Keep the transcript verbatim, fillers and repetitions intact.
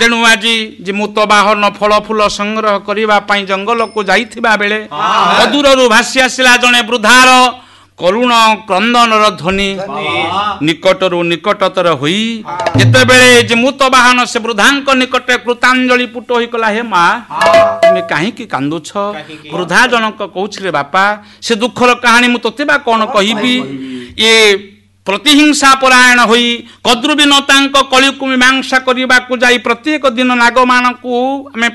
तेणु आज जिमुत बाहन फल फूल संग्रह करने जंगल को जाइथिबा बेले अदूररू भासी आसिला जड़े वृद्धार करुण क्रंदनर ध्वनि निकटरू निकटतर होई जेतेबेले जिमुत बाहन से वृद्धांक निकट कृतांजलि पुट होई कला हे माँ तुम कहीं कांदुछ वृद्धा जनक कहूछ रे बापा से दुखर कहानी मु तोते बा कौन कहिबी ये प्रतिहिंसा परायण होई कद्रुबिनतांक कलिकु मीमांसा करने को जाई प्रत्येक दिन नागमान को आमे